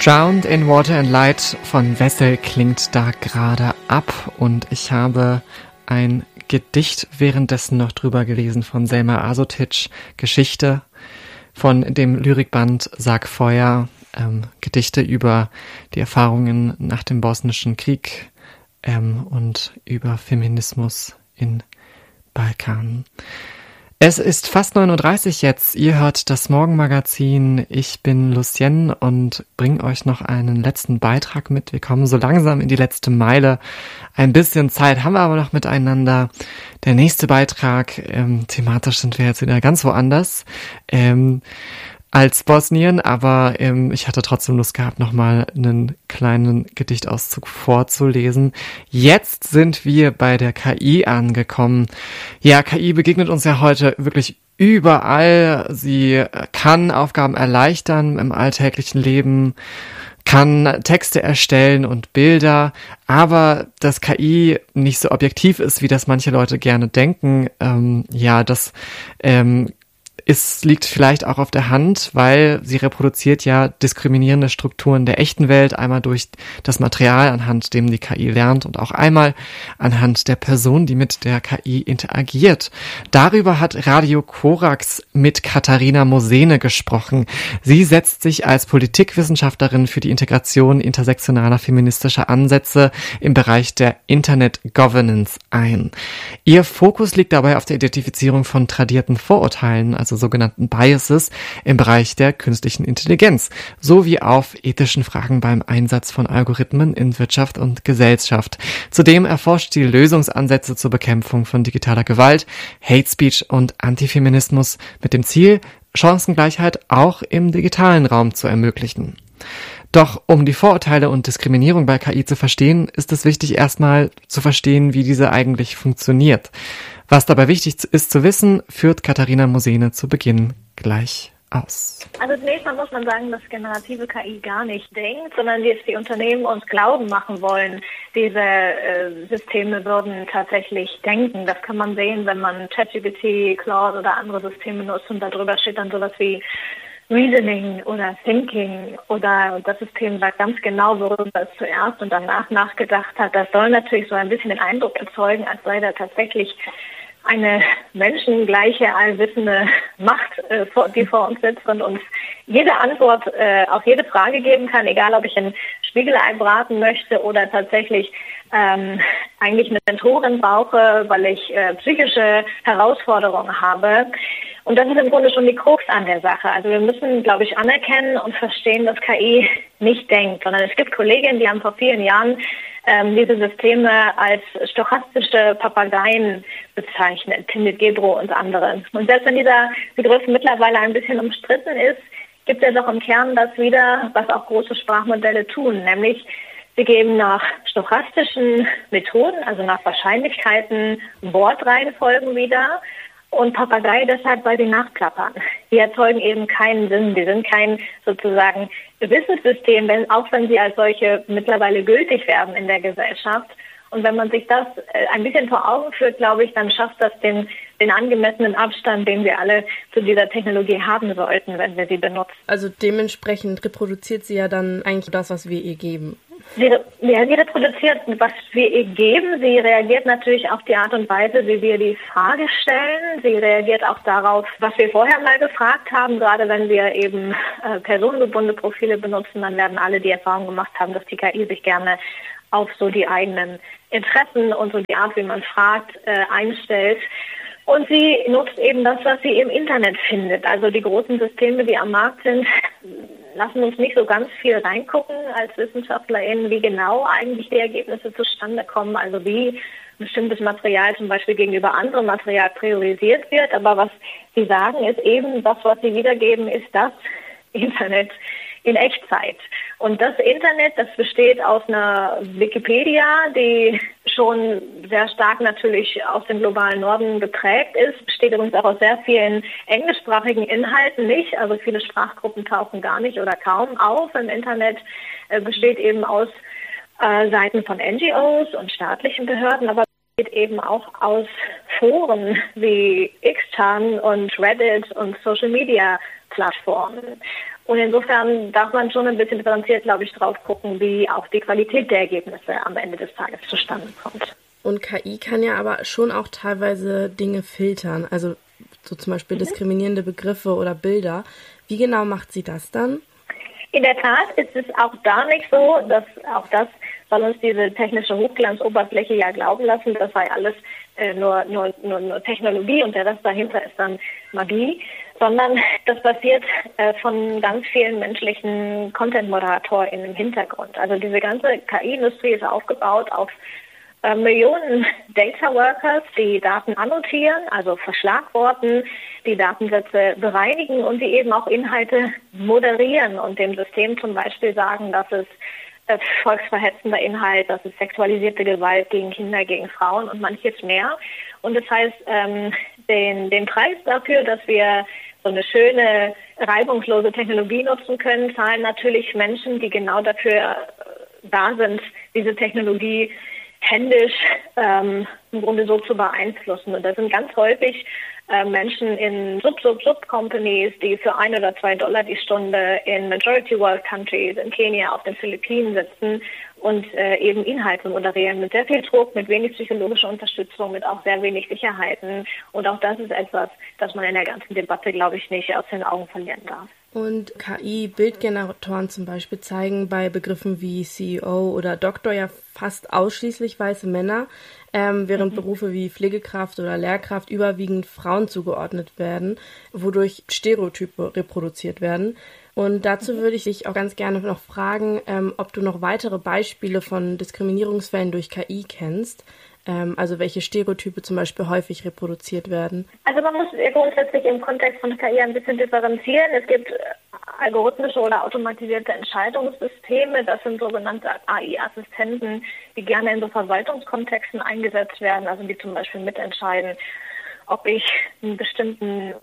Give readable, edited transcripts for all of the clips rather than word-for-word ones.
Drowned in Water and Light von Wessel klingt da gerade ab und ich habe ein Gedicht währenddessen noch drüber gelesen von Selma Asotic, Geschichte von dem Lyrikband Sag Feuer, Gedichte über die Erfahrungen nach dem Bosnischen Krieg und über Feminismus in Balkan. Es ist fast 9:30 Uhr jetzt. Ihr hört das Morgenmagazin. Ich bin Lucienne und bringe euch noch einen letzten Beitrag mit. Wir kommen so langsam in die letzte Meile. Ein bisschen Zeit haben wir aber noch miteinander. Der nächste Beitrag, thematisch sind wir jetzt wieder ganz woanders als Bosnien, aber ich hatte trotzdem Lust gehabt, nochmal einen kleinen Gedichtauszug vorzulesen. Jetzt sind wir bei der KI angekommen. Ja, KI begegnet uns ja heute wirklich überall. Sie kann Aufgaben erleichtern im alltäglichen Leben, kann Texte erstellen und Bilder, aber dass KI nicht so objektiv ist, wie das manche Leute gerne denken, es liegt vielleicht auch auf der Hand, weil sie reproduziert ja diskriminierende Strukturen der echten Welt, einmal durch das Material, anhand dem die KI lernt und auch einmal anhand der Person, die mit der KI interagiert. Darüber hat Radio Korax mit Katharina Mosene gesprochen. Sie setzt sich als Politikwissenschaftlerin für die Integration intersektionaler feministischer Ansätze im Bereich der Internet Governance ein. Ihr Fokus liegt dabei auf der Identifizierung von tradierten Vorurteilen, also sogenannten Biases im Bereich der künstlichen Intelligenz, sowie auf ethischen Fragen beim Einsatz von Algorithmen in Wirtschaft und Gesellschaft. Zudem erforscht sie Lösungsansätze zur Bekämpfung von digitaler Gewalt, Hate Speech und Antifeminismus mit dem Ziel, Chancengleichheit auch im digitalen Raum zu ermöglichen. Doch um die Vorurteile und Diskriminierung bei KI zu verstehen, ist es wichtig, erstmal zu verstehen, wie diese eigentlich funktioniert. Was dabei wichtig ist zu wissen, führt Katharina Mosene zu Beginn gleich aus. Also zunächst mal muss man sagen, dass generative KI gar nicht denkt, sondern dass die Unternehmen uns glauben machen wollen, diese Systeme würden tatsächlich denken. Das kann man sehen, wenn man ChatGPT, Claude oder andere Systeme nutzt und darüber steht dann sowas wie Reasoning oder Thinking oder das System sagt ganz genau, worüber es zuerst und danach nachgedacht hat. Das soll natürlich so ein bisschen den Eindruck erzeugen, als sei da tatsächlich eine menschengleiche, allwissende Macht, die vor uns sitzt und uns jede Antwort auf jede Frage geben kann, egal ob ich ein Spiegelei braten möchte oder tatsächlich eigentlich eine Mentorin brauche, weil ich psychische Herausforderungen habe. Und das ist im Grunde schon die Krux an der Sache. Also wir müssen, glaube ich, anerkennen und verstehen, dass KI nicht denkt, sondern es gibt Kolleginnen, die haben vor vielen Jahren diese Systeme als stochastische Papageien bezeichnet, Timid Gebro und andere. Und selbst wenn dieser Begriff mittlerweile ein bisschen umstritten ist, gibt es doch im Kern das wieder, was auch große Sprachmodelle tun, nämlich sie geben nach stochastischen Methoden, also nach Wahrscheinlichkeiten, Wortreihenfolgen wieder. Und Papagei deshalb, weil sie nachplappern. Die erzeugen eben keinen Sinn. Die sind kein sozusagen Wissenssystem, auch wenn sie als solche mittlerweile gültig werden in der Gesellschaft. Und wenn man sich das ein bisschen vor Augen führt, glaube ich, dann schafft das den angemessenen Abstand, den wir alle zu dieser Technologie haben sollten, wenn wir sie benutzen. Also dementsprechend reproduziert sie ja dann eigentlich das, was wir ihr geben. Sie reproduziert, was wir ihr geben. Sie reagiert natürlich auf die Art und Weise, wie wir die Frage stellen. Sie reagiert auch darauf, was wir vorher mal gefragt haben. Gerade wenn wir eben personengebundene Profile benutzen, dann werden alle die Erfahrung gemacht haben, dass die KI sich gerne auf so die eigenen Interessen und so die Art, wie man fragt, einstellt. Und sie nutzt eben das, was sie im Internet findet. Also die großen Systeme, die am Markt sind, lassen uns nicht so ganz viel reingucken als WissenschaftlerInnen, wie genau eigentlich die Ergebnisse zustande kommen. Also wie bestimmtes Material zum Beispiel gegenüber anderem Material priorisiert wird. Aber was sie sagen, ist eben, das, was sie wiedergeben, ist das Internet in Echtzeit. Und das Internet, das besteht aus einer Wikipedia, die schon sehr stark natürlich aus dem globalen Norden geprägt ist, besteht übrigens auch aus sehr vielen englischsprachigen Inhalten nicht, also viele Sprachgruppen tauchen gar nicht oder kaum auf im Internet, besteht eben aus Seiten von NGOs und staatlichen Behörden, aber besteht eben auch aus Foren wie X-Chan und Reddit und Social Media Plattformen. Und insofern darf man schon ein bisschen differenziert, glaube ich, drauf gucken, wie auch die Qualität der Ergebnisse am Ende des Tages zustande kommt. Und KI kann ja aber schon auch teilweise Dinge filtern, also so zum Beispiel diskriminierende Begriffe oder Bilder. Wie genau macht sie das dann? In der Tat ist es auch da nicht so, dass auch das soll uns diese technische Hochglanzoberfläche ja glauben lassen, das sei alles nur Technologie und der Rest dahinter ist dann Magie, sondern das passiert von ganz vielen menschlichen Content-ModeratorInnen im Hintergrund. Also diese ganze KI-Industrie ist aufgebaut auf Millionen Data Workers, die Daten annotieren, also verschlagworten, die Datensätze bereinigen und die eben auch Inhalte moderieren und dem System zum Beispiel sagen, dass es volksverhetzender Inhalt, das ist sexualisierte Gewalt gegen Kinder, gegen Frauen und manches mehr. Und das heißt, den Preis dafür, dass wir so eine schöne, reibungslose Technologie nutzen können, zahlen natürlich Menschen, die genau dafür da sind, diese Technologie händisch im Grunde so zu beeinflussen. Und das sind ganz häufig Menschen in Sub-Companies, die für $1 oder $2 die Stunde in Majority World Countries, in Kenia, auf den Philippinen sitzen und eben Inhalte moderieren mit sehr viel Druck, mit wenig psychologischer Unterstützung, mit auch sehr wenig Sicherheiten. Und auch das ist etwas, das man in der ganzen Debatte, glaube ich, nicht aus den Augen verlieren darf. Und KI-Bildgeneratoren zum Beispiel zeigen bei Begriffen wie CEO oder Doktor ja fast ausschließlich weiße Männer, während Berufe wie Pflegekraft oder Lehrkraft überwiegend Frauen zugeordnet werden, wodurch Stereotype reproduziert werden. Und dazu würde ich dich auch ganz gerne noch fragen, ob du noch weitere Beispiele von Diskriminierungsfällen durch KI kennst. Also welche Stereotype zum Beispiel häufig reproduziert werden? Also man muss grundsätzlich im Kontext von KI ein bisschen differenzieren. Es gibt algorithmische oder automatisierte Entscheidungssysteme. Das sind sogenannte AI-Assistenten, die gerne in so Verwaltungskontexten eingesetzt werden, also die zum Beispiel mitentscheiden, ob ich einen bestimmten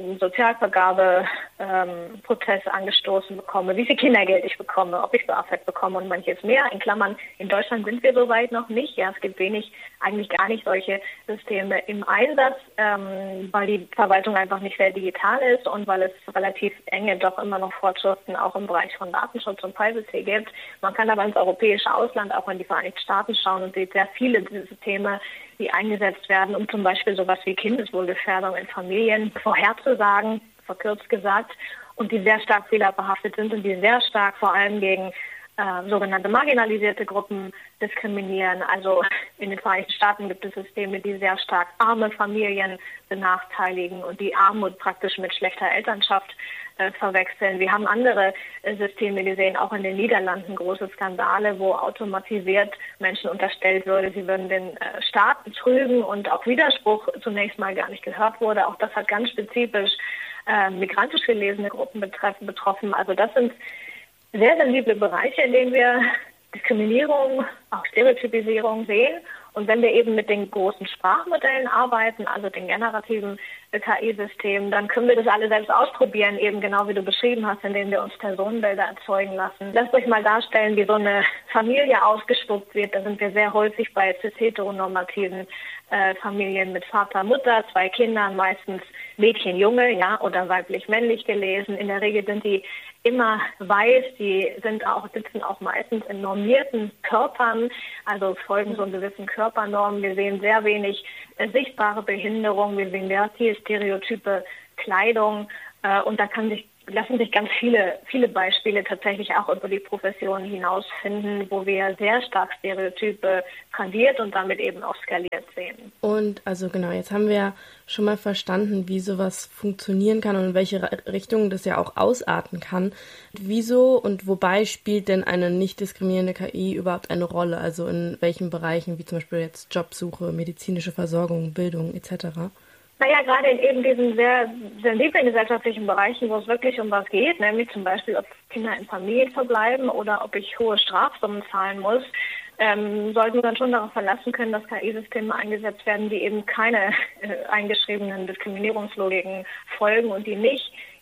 Sozialvergabeprozess angestoßen bekomme, wie viel Kindergeld ich bekomme, ob ich BAföG bekomme und manches mehr. In Klammern, in Deutschland sind wir soweit noch nicht. Ja, es gibt eigentlich gar nicht solche Systeme im Einsatz, weil die Verwaltung einfach nicht sehr digital ist und weil es relativ enge doch immer noch Fortschritte auch im Bereich von Datenschutz und Privacy gibt. Man kann aber ins europäische Ausland, auch in die Vereinigten Staaten schauen und sieht sehr viele dieser Systeme, die eingesetzt werden, um zum Beispiel sowas wie Kindeswohlgefährdung in Familien vorherzusagen, verkürzt gesagt, und die sehr stark fehlerbehaftet sind und die sehr stark vor allem gegen sogenannte marginalisierte Gruppen diskriminieren. Also in den Vereinigten Staaten gibt es Systeme, die sehr stark arme Familien benachteiligen und die Armut praktisch mit schlechter Elternschaft verwechseln. Wir haben andere Systeme gesehen, auch in den Niederlanden große Skandale, wo automatisiert Menschen unterstellt würde, sie würden den Staat betrügen und auch Widerspruch zunächst mal gar nicht gehört wurde. Auch das hat ganz spezifisch migrantisch gelesene Gruppen betroffen. Also das sind sehr sensible Bereiche, in denen wir Diskriminierung, auch Stereotypisierung sehen. Und wenn wir eben mit den großen Sprachmodellen arbeiten, also den generativen KI-Systemen, dann können wir das alle selbst ausprobieren, eben genau wie du beschrieben hast, indem wir uns Personenbilder erzeugen lassen. Lasst euch mal darstellen, wie so eine Familie ausgespuckt wird. Da sind wir sehr häufig bei cis-heteronormativen Familien mit Vater, Mutter, 2 Kindern, meistens Mädchen, Junge, ja, oder weiblich-männlich gelesen. In der Regel sind die immer weiß, die sitzen auch meistens in normierten Körpern, also folgen so gewissen Körpernormen. Wir sehen sehr wenig sichtbare Behinderung, wir sehen sehr viel stereotype Kleidung und da lassen sich ganz viele Beispiele tatsächlich auch über die Profession hinaus finden, wo wir sehr stark Stereotype tradiert und damit eben auch skaliert sehen. Und also genau, jetzt haben wir schon mal verstanden, wie sowas funktionieren kann und in welche Richtung das ja auch ausarten kann. Wieso und wobei spielt denn eine nicht diskriminierende KI überhaupt eine Rolle? Also in welchen Bereichen, wie zum Beispiel jetzt Jobsuche, medizinische Versorgung, Bildung etc.? Naja, gerade in eben diesen sehr sensiblen gesellschaftlichen Bereichen, wo es wirklich um was geht, nämlich zum Beispiel, ob Kinder in Familien verbleiben oder ob ich hohe Strafsummen zahlen muss, sollten wir dann schon darauf verlassen können, dass KI-Systeme eingesetzt werden, die eben keine eingeschriebenen Diskriminierungslogiken folgen und die nicht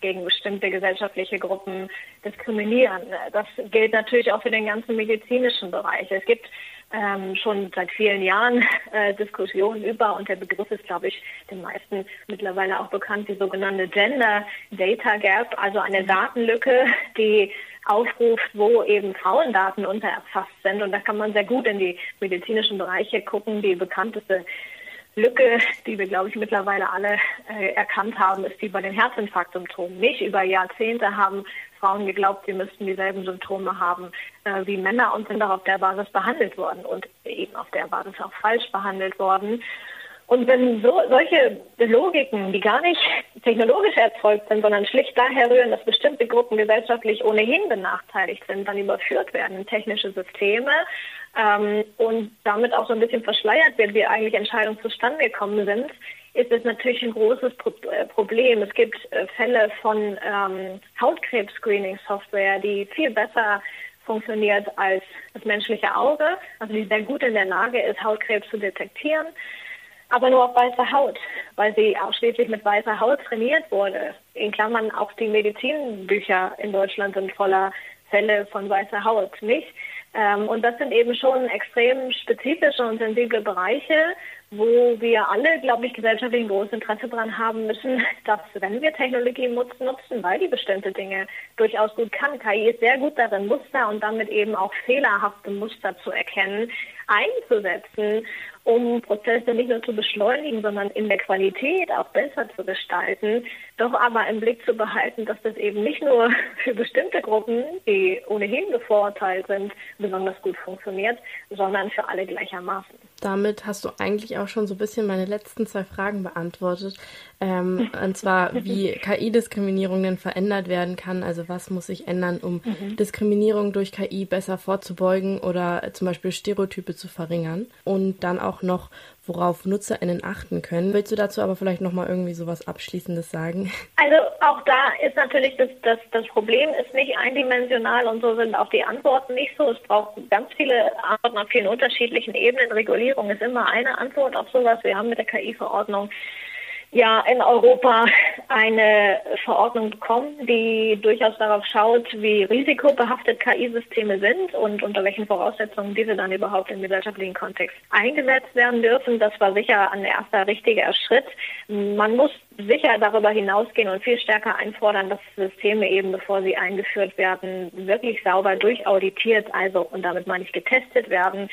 gegen bestimmte gesellschaftliche Gruppen diskriminieren. Das gilt natürlich auch für den ganzen medizinischen Bereich. Es gibt schon seit vielen Jahren Diskussionen über, und der Begriff ist, glaube ich, den meisten mittlerweile auch bekannt, die sogenannte Gender Data Gap, also eine Datenlücke, die aufruft, wo eben Frauendaten untererfasst sind. Und da kann man sehr gut in die medizinischen Bereiche gucken. Die bekannteste Lücke, die wir, glaube ich, mittlerweile alle erkannt haben, ist die bei den Herzinfarktsymptomen. Nicht über Jahrzehnte haben Frauen geglaubt, sie müssten dieselben Symptome haben wie Männer und sind auch auf der Basis behandelt worden und eben auf der Basis auch falsch behandelt worden. Und wenn solche Logiken, die gar nicht technologisch erzeugt sind, sondern schlicht daher rühren, dass bestimmte Gruppen gesellschaftlich ohnehin benachteiligt sind, dann überführt werden in technische Systeme und damit auch so ein bisschen verschleiert wird, wie eigentlich Entscheidungen zustande gekommen sind, ist es natürlich ein großes Problem. Es gibt Fälle von Hautkrebs-Screening-Software, die viel besser funktioniert als das menschliche Auge, also die sehr gut in der Lage ist, Hautkrebs zu detektieren, aber nur auf weißer Haut, weil sie ausschließlich mit weißer Haut trainiert wurde. In Klammern auch die Medizinbücher in Deutschland sind voller Fälle von weißer Haut, nicht? Und das sind eben schon extrem spezifische und sensible Bereiche, wo wir alle, glaube ich, gesellschaftlich ein großes Interesse daran haben müssen, dass, wenn wir Technologie nutzen, weil die bestimmte Dinge durchaus gut kann. KI ist sehr gut darin, Muster und damit eben auch fehlerhafte Muster zu erkennen, einzusetzen, um Prozesse nicht nur zu beschleunigen, sondern in der Qualität auch besser zu gestalten, doch aber im Blick zu behalten, dass das eben nicht nur für bestimmte Gruppen, die ohnehin bevorurteilt sind, besonders gut funktioniert, sondern für alle gleichermaßen. Damit hast du eigentlich auch schon so ein bisschen meine letzten 2 Fragen beantwortet. Und zwar, wie KI-Diskriminierung denn verändert werden kann. Also was muss sich ändern, um Diskriminierung durch KI besser vorzubeugen oder zum Beispiel Stereotype zu verringern. Und dann auch noch, worauf NutzerInnen achten können. Willst du dazu aber vielleicht nochmal irgendwie sowas Abschließendes sagen? Also auch da ist natürlich das Problem ist nicht eindimensional und so sind auch die Antworten nicht so. Es braucht ganz viele Antworten auf vielen unterschiedlichen Ebenen. Regulierung ist immer eine Antwort auf sowas. Wir haben mit der KI-Verordnung ja in Europa eine Verordnung bekommen, die durchaus darauf schaut, wie risikobehaftet KI-Systeme sind und unter welchen Voraussetzungen diese dann überhaupt im gesellschaftlichen Kontext eingesetzt werden dürfen. Das war sicher ein erster richtiger Schritt. Man muss sicher darüber hinausgehen und viel stärker einfordern, dass Systeme eben, bevor sie eingeführt werden, wirklich sauber durchauditiert, also, und damit meine ich getestet werden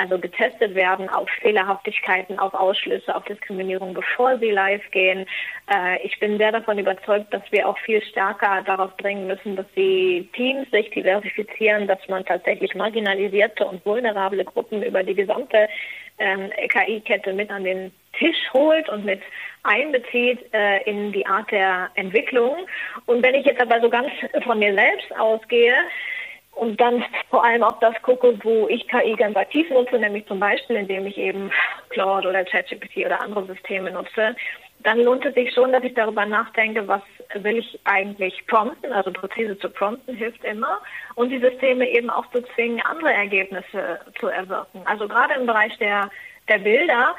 auf Fehlerhaftigkeiten, auf Ausschlüsse, auf Diskriminierung, bevor sie live gehen. Ich bin sehr davon überzeugt, dass wir auch viel stärker darauf drängen müssen, dass die Teams sich diversifizieren, dass man tatsächlich marginalisierte und vulnerable Gruppen über die gesamte KI-Kette mit an den Tisch holt und mit einbezieht in die Art der Entwicklung. Und wenn ich jetzt aber so ganz von mir selbst ausgehe und dann vor allem auch das gucke, wo ich KI ganz aktiv nutze, nämlich zum Beispiel, indem ich eben Claude oder ChatGPT oder andere Systeme nutze, dann lohnt es sich schon, dass ich darüber nachdenke, was will ich eigentlich prompten, also präzise zu prompten hilft immer, und die Systeme eben auch zu zwingen, andere Ergebnisse zu erwirken. Also gerade im Bereich der Bilder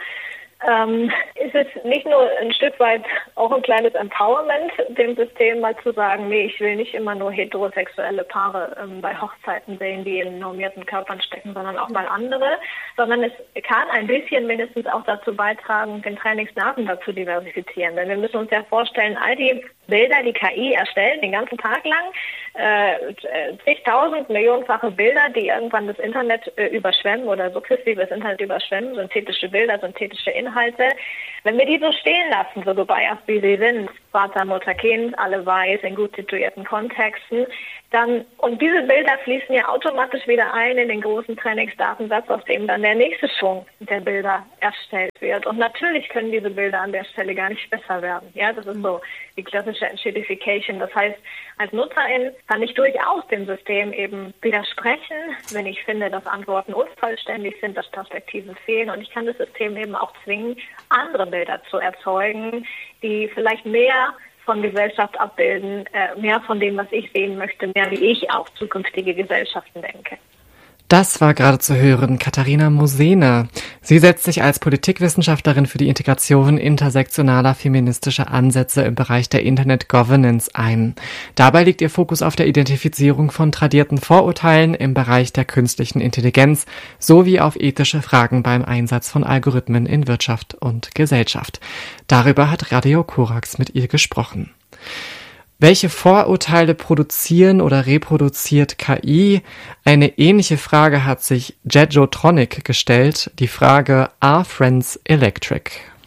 ist es nicht nur ein Stück weit auch ein kleines Empowerment, dem System mal zu sagen, nee, ich will nicht immer nur heterosexuelle Paare bei Hochzeiten sehen, die in normierten Körpern stecken, sondern auch mal andere, sondern es kann ein bisschen mindestens auch dazu beitragen, den Trainingsdaten dazu diversifizieren. Denn wir müssen uns ja vorstellen, all die Bilder, die KI erstellen, den ganzen Tag lang, zigtausend, millionenfache Bilder, die irgendwann das Internet überschwemmen oder sukzessive das Internet überschwemmen, synthetische Bilder, synthetische Inhalte. Wenn wir die so stehen lassen, so gebiased wie sie sind, Vater, Mutter, Kind, alle weiß, in gut situierten Kontexten, dann, und diese Bilder fließen ja automatisch wieder ein in den großen Trainingsdatensatz, aus dem dann der nächste Schwung der Bilder erstellt wird. Und natürlich können diese Bilder an der Stelle gar nicht besser werden. Ja, das ist so die klassische Enshittification. Das heißt, als Nutzerin kann ich durchaus dem System eben widersprechen, wenn ich finde, dass Antworten unvollständig sind, dass Perspektiven fehlen. Und ich kann das System eben auch zwingen, andere Bilder zu erzeugen, die vielleicht mehr von Gesellschaft abbilden, mehr von dem, was ich sehen möchte, mehr wie ich auf zukünftige Gesellschaften denke. Das war gerade zu hören Katharina Mosena. Sie setzt sich als Politikwissenschaftlerin für die Integration intersektionaler feministischer Ansätze im Bereich der Internet Governance ein. Dabei liegt ihr Fokus auf der Identifizierung von tradierten Vorurteilen im Bereich der künstlichen Intelligenz sowie auf ethische Fragen beim Einsatz von Algorithmen in Wirtschaft und Gesellschaft. Darüber hat Radio Korax mit ihr gesprochen. Welche Vorurteile produzieren oder reproduziert KI? Eine ähnliche Frage hat sich Jejotronic gestellt, die Frage Are Friends Electric?